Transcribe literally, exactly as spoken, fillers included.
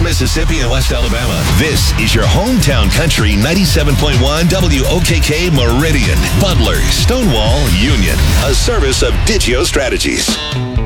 Mississippi and West Alabama. This is your hometown country ninety-seven point one W O K K Meridian, Butler, Stonewall, Union. A service of Digio Strategies.